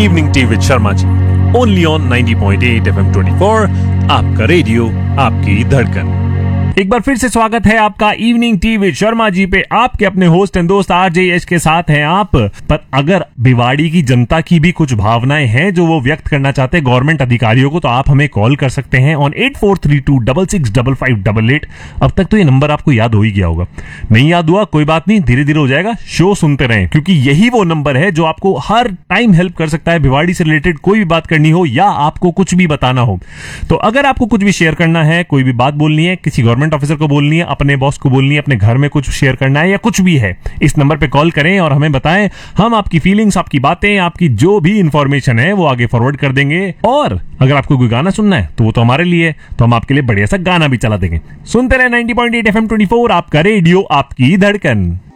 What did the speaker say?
Evening tea with Sharma ji, only on 90.8 FM 24, आपका radio आपकी धड़कन। एक बार फिर से स्वागत है आपका evening tea with Sharma ji पे। आपके अपने होस्ट एंड दोस्त आरजे यश के साथ हैं आप। पर अगर भिवाड़ी की जनता की भी कुछ भावनाएं हैं जो वो व्यक्त करना चाहते हैं गवर्नमेंट अधिकारियों को, तो आप हमें कॉल कर सकते हैं ऑन 8432665588। अब तक तो ये नंबर आपको याद हो ही गया होगा, नहीं याद हुआ कोई बात नहीं, धीरे धीरे हो जाएगा। शो सुनते रहें क्योंकि यही वो नंबर है जो आपको हर टाइम हेल्प कर सकता है। भिवाड़ी से रिलेटेड कोई भी बात करनी हो या आपको कुछ भी बताना हो, तो अगर आपको कुछ भी शेयर करना है, कोई भी बात बोलनी है, किसी गवर्नमेंट ऑफिसर को बोलनी है, अपने बॉस को बोलनी है, अपने घर में कुछ शेयर करना है या कुछ भी है, इस नंबर पे कॉल करें और हमें बताएं। हम आपकी फीलिंग्स, आपकी बातें, आपकी जो भी इंफॉर्मेशन है वो आगे फॉरवर्ड कर देंगे। और अगर आपको कोई गाना सुनना है तो वो तो हमारे लिए, तो हम आपके लिए बढ़िया सा गाना भी चला देंगे। सुनते रहे 90.8 FM 24, आपका रेडियो आपकी धड़कन।